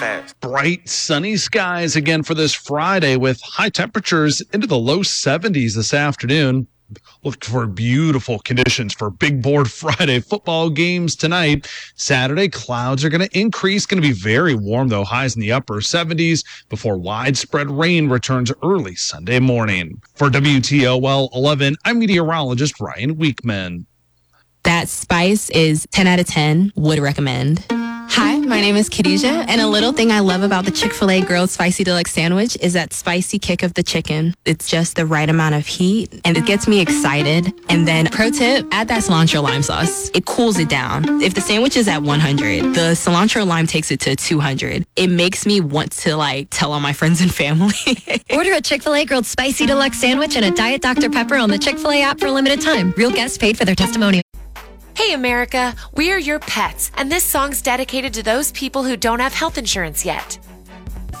fast. Bright, sunny skies again for this Friday with high temperatures into the low 70s this afternoon. Look for beautiful conditions for Big Board Friday football games tonight. Saturday, clouds are going to increase. Going to be very warm, though. Highs in the upper 70s before widespread rain returns early Sunday morning. For WTOL 11, I'm meteorologist Ryan Weekman. That spice is 10 out of 10. Would recommend. Hi, my name is Khadijah, and a little thing I love about the Chick-fil-A Grilled Spicy Deluxe Sandwich is that spicy kick of the chicken. It's just the right amount of heat, and it gets me excited. And then, pro tip, add that cilantro lime sauce. It cools it down. If the sandwich is at 100, the cilantro lime takes it to 200. It makes me want to, tell all my friends and family. Order a Chick-fil-A Grilled Spicy Deluxe Sandwich and a Diet Dr. Pepper on the Chick-fil-A app for a limited time. Real guests paid for their testimonial. Hey America, we are your pets, and this song's dedicated to those people who don't have health insurance yet.